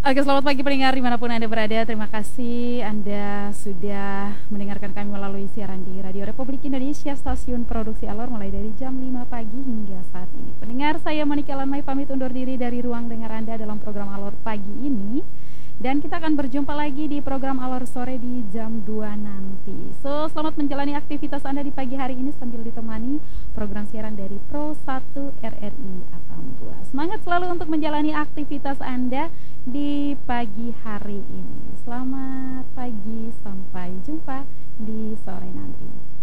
Oke, selamat pagi pendengar dimanapun Anda berada. Terima kasih Anda sudah mendengarkan kami melalui siaran di Radio Republik Indonesia, stasiun produksi Alor mulai dari jam 5 pagi hingga saat ini. Pendengar, saya Monika Lanmai pamit undur diri dari ruang dengar Anda dalam program Alor pagi ini. Dan kita akan berjumpa lagi di program Alor sore di jam 2 nanti. So, selamat menjalani aktivitas Anda di pagi hari ini sambil ditemani program siaran dari Pro 1 RRI Atambua. Semangat selalu untuk menjalani aktivitas Anda di pagi hari ini. Selamat pagi, sampai jumpa di sore nanti.